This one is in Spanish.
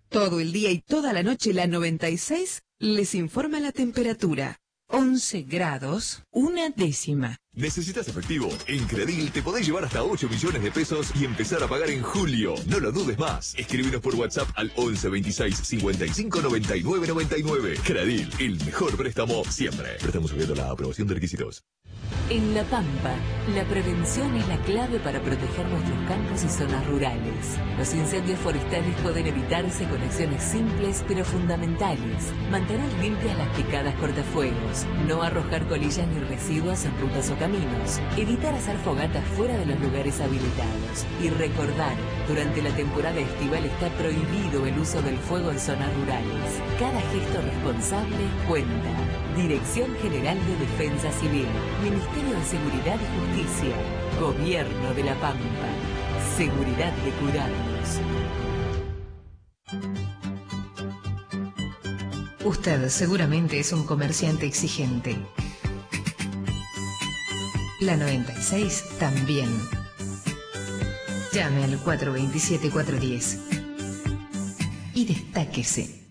Todo el día y toda la noche la 96 les informa la temperatura. 11 grados, 1/10. ¿Necesitas efectivo? En Credil te podés llevar hasta 8 millones de pesos y empezar a pagar en julio. No lo dudes más. Escríbenos por WhatsApp al 11 26 55 99 99. Credil, el mejor préstamo siempre. Préstamo sujeto a la aprobación de requisitos. En La Pampa, la prevención es la clave para proteger nuestros campos y zonas rurales. Los incendios forestales pueden evitarse con acciones simples pero fundamentales. Mantener limpias las picadas cortafuegos, no arrojar colillas ni residuos en rutas o caminos, evitar hacer fogatas fuera de los lugares habilitados y recordar, durante la temporada estival está prohibido el uso del fuego en zonas rurales. Cada gesto responsable cuenta. Dirección General de Defensa Civil, Ministerio de Seguridad y Justicia, Gobierno de La Pampa. Seguridad de cuidarnos. Usted seguramente es un comerciante exigente. La 96 también. Llame al 427-410 y destáquese.